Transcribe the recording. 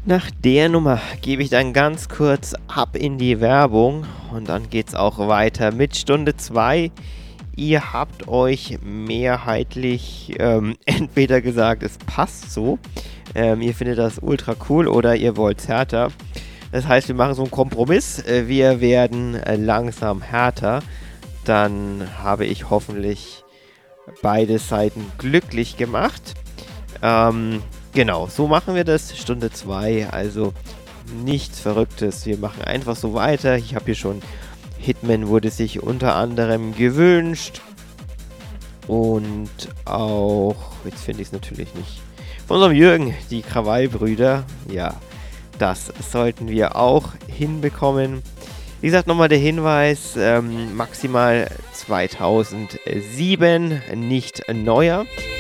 Nach der Nummer gebe ich dann ganz kurz ab in die Werbung und dann geht's auch weiter mit Stunde 2. Ihr habt euch mehrheitlich entweder gesagt, es passt so, ihr findet das ultra cool oder ihr wollt es härter. Das heißt, wir machen so einen Kompromiss, wir werden langsam härter. Dann habe ich hoffentlich beide Seiten glücklich gemacht. Genau, so machen wir das. Stunde 2, also nichts Verrücktes. Wir machen einfach so weiter. Ich habe hier schon Hitman wurde sich unter anderem gewünscht. Und auch, jetzt finde ich es natürlich nicht, von unserem Jürgen, die Krawallbrüder. Ja, das sollten wir auch hinbekommen. Wie gesagt, nochmal der Hinweis, maximal 2007, nicht neuer.